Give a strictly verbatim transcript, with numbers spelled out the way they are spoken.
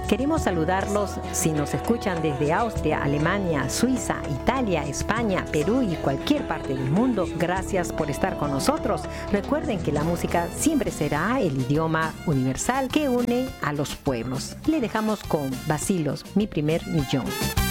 Queremos saludarlos si nos escuchan desde Austria, Alemania, Suiza, Italia, España, Perú y cualquier parte del mundo. Gracias por estar con nosotros. Recuerden que la música siempre será el idioma universal que une a los pueblos. Le dejamos con Bacilos, mi primer millón.